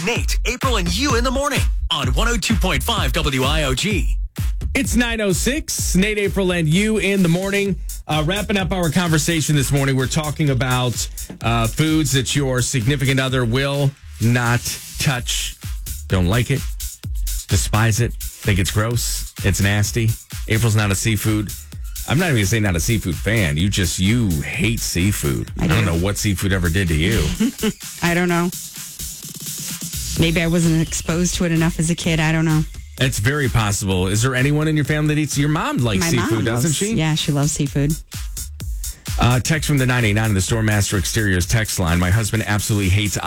Nate, April, and you in the morning on 102.5 WIOG. It's 9:06. Nate, April, and you in the morning. Wrapping up our conversation this morning, we're talking about foods that your significant other will not touch. Don't like it. Despise it. Think it's gross. It's nasty. April's not a seafood. I'm not even going to say not a seafood fan. You hate seafood. I don't know what seafood ever did to you. I don't know. Maybe I wasn't exposed to it enough as a kid. I don't know. It's very possible. Is there anyone in your family that eats? Your mom likes seafood, doesn't she? Yeah, she loves seafood. Text from the 989 in the Stormmaster Exteriors text line. My husband absolutely hates